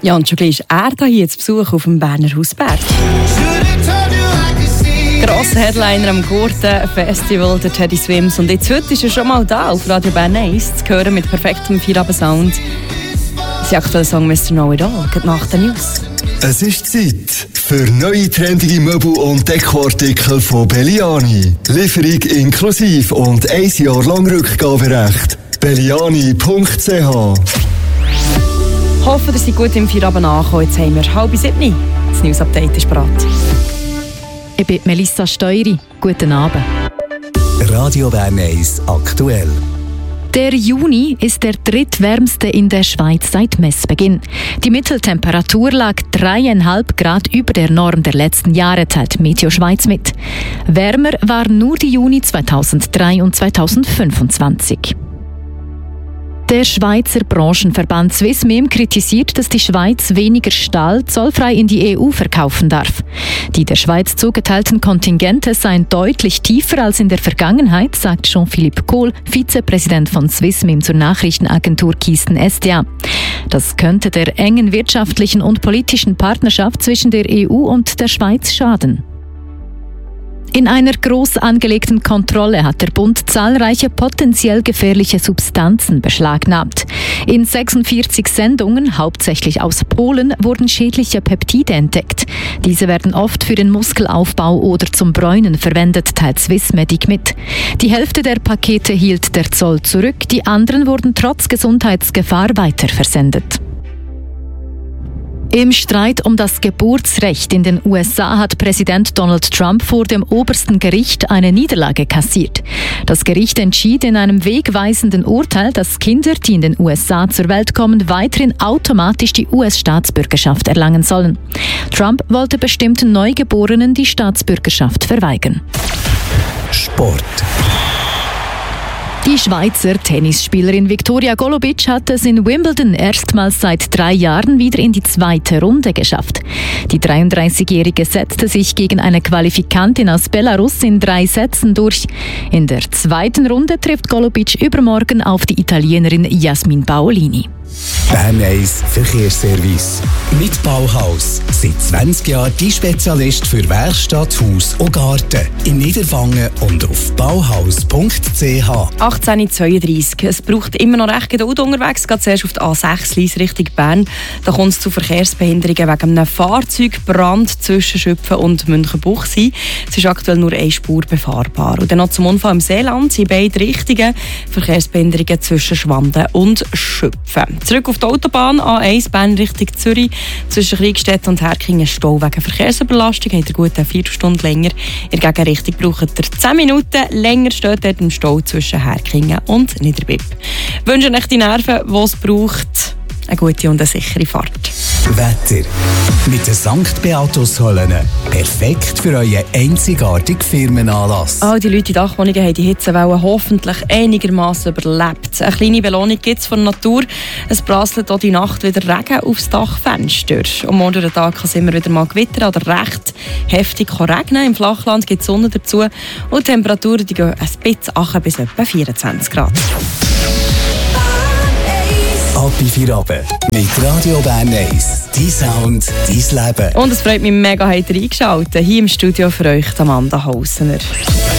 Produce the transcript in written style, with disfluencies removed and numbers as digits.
Ja, und schon gleich ist er hier zu Besuch auf dem Berner Hausberg. Grosser Headliner am Gurten Festival, der Teddy Swims. Und jetzt heute ist er schon mal da auf Radio Bern 1 zu hören mit perfektem Feierabend-Sound. Sein aktueller Song «Mr. Know-It-All» geht nach den News. Es ist Zeit für neue trendige Möbel und Dekoartikel von Belliani. Lieferung inklusive und 1 Jahr lang Rückgaberecht. belliani.ch. Hoffen, dass Sie gut im Feierabend ankommen. Jetzt haben wir 6:30. Das News-Update ist bereit. Ich bin Melissa Steueri. Guten Abend. Radio Bern 1 aktuell. Der Juni ist der drittwärmste in der Schweiz seit Messbeginn. Die Mitteltemperatur lag 3,5 Grad über der Norm der letzten Jahre, teilt Meteo Schweiz mit. Wärmer waren nur die Juni 2003 und 2025. Der Schweizer Branchenverband Swissmem kritisiert, dass die Schweiz weniger Stahl zollfrei in die EU verkaufen darf. Die der Schweiz zugeteilten Kontingente seien deutlich tiefer als in der Vergangenheit, sagt Jean-Philippe Kohl, Vizepräsident von Swissmem zur Nachrichtenagentur Kisten-SDA. Das könnte der engen wirtschaftlichen und politischen Partnerschaft zwischen der EU und der Schweiz schaden. In einer groß angelegten Kontrolle hat der Bund zahlreiche potenziell gefährliche Substanzen beschlagnahmt. In 46 Sendungen, hauptsächlich aus Polen, wurden schädliche Peptide entdeckt. Diese werden oft für den Muskelaufbau oder zum Bräunen verwendet, teilt Swissmedic mit. Die Hälfte der Pakete hielt der Zoll zurück, die anderen wurden trotz Gesundheitsgefahr weiterversendet. Im Streit um das Geburtsrecht in den USA hat Präsident Donald Trump vor dem obersten Gericht eine Niederlage kassiert. Das Gericht entschied in einem wegweisenden Urteil, dass Kinder, die in den USA zur Welt kommen, weiterhin automatisch die US-Staatsbürgerschaft erlangen sollen. Trump wollte bestimmten Neugeborenen die Staatsbürgerschaft verweigern. Sport. Die Schweizer Tennisspielerin Viktoria Golubic hat es in Wimbledon erstmals seit 3 Jahren wieder in die zweite Runde geschafft. Die 33-Jährige setzte sich gegen eine Qualifikantin aus Belarus in 3 Sätzen durch. In der zweiten Runde trifft Golubic übermorgen auf die Italienerin Jasmin Paolini. Bern 1 Verkehrsservice. Mit Bauhaus. Seit 20 Jahren die Spezialist für Werkstatt, Haus und Garten. In Niederwangen und auf bauhaus.ch. 18:32. Es braucht immer noch recht Geduld unterwegs. Es geht zuerst auf die A6 Lyss Richtung Bern. Da kommt es zu Verkehrsbehinderungen wegen einem Fahrzeugbrand zwischen Schüpfen und Münchenbuchsee. Es ist aktuell nur eine Spur befahrbar. Und dann noch zum Unfall im Seeland in beide Richtungen Verkehrsbehinderungen zwischen Schwanden und Schüpfen. Zurück auf die Autobahn A1 Bern Richtung Zürich. Zwischen Kriegstedt und Herkingen Stau wegen Verkehrsüberlastung. Habt ihr gut eine Viertelstunde länger. In der Gegenrichtung braucht ihr 10 Minuten länger. Steht dort im Stau zwischen Herkingen und Niederbipp. Ich wünsche euch die Nerven, die es braucht. Eine gute und eine sichere Fahrt. Wetter. Mit den St. Beatus-Hallen. Perfekt für euren einzigartigen Firmenanlass. All die Leute in Dachwohnungen haben die Hitzewelle hoffentlich einigermaßen überlebt. Eine kleine Belohnung gibt es von der Natur. Es prasselt auch die Nacht wieder Regen aufs Dachfenster. Am morgigen durch den Tag kann es immer wieder mal gewittern oder recht heftig regnen. Im Flachland gibt es Sonne dazu. Und die Temperaturen die gehen ein bisschen runter bis etwa 24 Grad. Ab in Feierabend mit Radio Bern 1. Dein Sound, dein Leben. Und es freut mich mega, habt ihr eingeschaltet. Hier im Studio für euch Amanda Hausener.